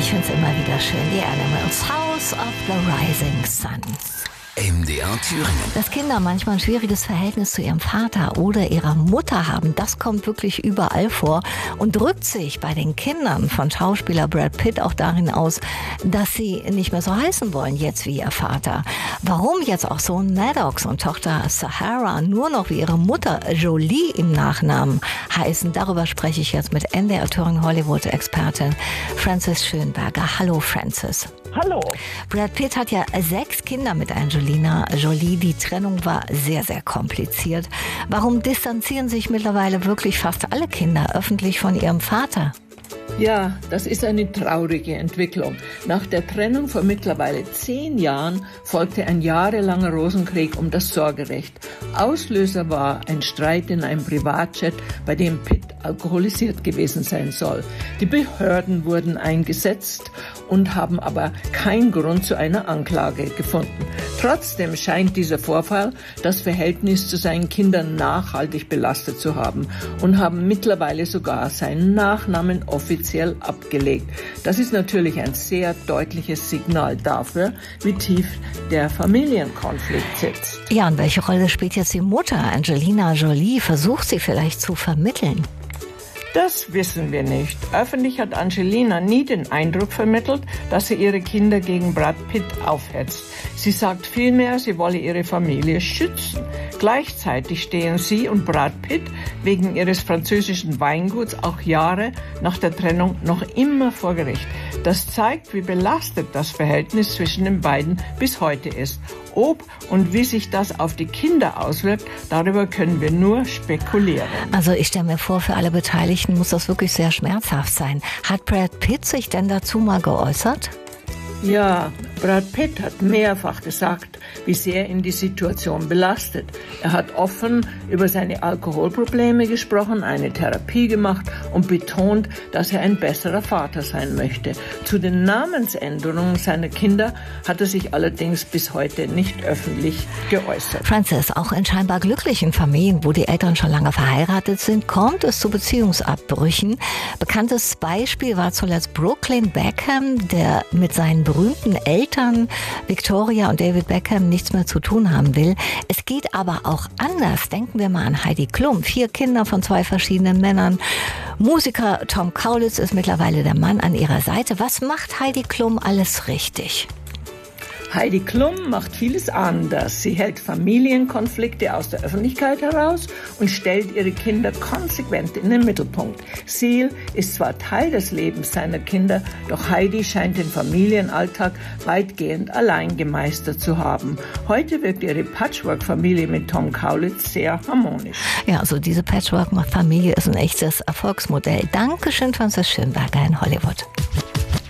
ich finde es immer wieder schön. Die Animals, House of the Rising Sun. MDR Thüringen. Dass Kinder manchmal ein schwieriges Verhältnis zu ihrem Vater oder ihrer Mutter haben, das kommt wirklich überall vor und drückt sich bei den Kindern von Schauspieler Brad Pitt auch darin aus, dass sie nicht mehr so heißen wollen jetzt wie ihr Vater. Warum jetzt auch Sohn Maddox und Tochter Sahara nur noch wie ihre Mutter Jolie im Nachnamen heißen, darüber spreche ich jetzt mit MDR Thüringen Hollywood-Expertin Frances Schönberger. Hallo Frances. Hallo. Brad Pitt hat ja 6 Kinder mit Angelina Jolie. Die Trennung war sehr, sehr kompliziert. Warum distanzieren sich mittlerweile wirklich fast alle Kinder öffentlich von ihrem Vater? Ja, das ist eine traurige Entwicklung. Nach der Trennung vor mittlerweile 10 Jahren folgte ein jahrelanger Rosenkrieg um das Sorgerecht. Auslöser war ein Streit in einem Privatjet, bei dem Pitt alkoholisiert gewesen sein soll. Die Behörden wurden eingesetzt und haben aber keinen Grund zu einer Anklage gefunden. Trotzdem scheint dieser Vorfall das Verhältnis zu seinen Kindern nachhaltig belastet zu haben und haben mittlerweile sogar seinen Nachnamen offiziell abgelegt. Das ist natürlich ein sehr deutliches Signal dafür, wie tief der Familienkonflikt sitzt. Ja, und welche Rolle spielt jetzt die Mutter Angelina Jolie? Versucht sie vielleicht zu vermitteln? Das wissen wir nicht. Öffentlich hat Angelina nie den Eindruck vermittelt, dass sie ihre Kinder gegen Brad Pitt aufhetzt. Sie sagt vielmehr, sie wolle ihre Familie schützen. Gleichzeitig stehen sie und Brad Pitt wegen ihres französischen Weinguts auch Jahre nach der Trennung noch immer vor Gericht. Das zeigt, wie belastet das Verhältnis zwischen den beiden bis heute ist. Ob und wie sich das auf die Kinder auswirkt, darüber können wir nur spekulieren. Also ich stelle mir vor, für alle Beteiligten muss das wirklich sehr schmerzhaft sein. Hat Brad Pitt sich denn dazu mal geäußert? Ja, Brad Pitt hat mehrfach gesagt, wie sehr ihn die Situation belastet. Er hat offen über seine Alkoholprobleme gesprochen, eine Therapie gemacht und betont, dass er ein besserer Vater sein möchte. Zu den Namensänderungen seiner Kinder hat er sich allerdings bis heute nicht öffentlich geäußert. Frances, auch in scheinbar glücklichen Familien, wo die Eltern schon lange verheiratet sind, kommt es zu Beziehungsabbrüchen. Bekanntes Beispiel war zuletzt Brooklyn Beckham, der mit seinen berühmten Eltern Victoria und David Beckham nichts mehr zu tun haben will. Es geht aber auch anders. Denken wir mal an Heidi Klum. 4 Kinder von 2 verschiedenen Männern. Musiker Tom Kaulitz ist mittlerweile der Mann an ihrer Seite. Was macht Heidi Klum alles richtig? Heidi Klum macht vieles anders. Sie hält Familienkonflikte aus der Öffentlichkeit heraus und stellt ihre Kinder konsequent in den Mittelpunkt. Seal ist zwar Teil des Lebens seiner Kinder, doch Heidi scheint den Familienalltag weitgehend allein gemeistert zu haben. Heute wirkt ihre Patchwork-Familie mit Tom Kaulitz sehr harmonisch. Ja, also diese Patchwork-Familie ist ein echtes Erfolgsmodell. Dankeschön, Frances Schönberger in Hollywood.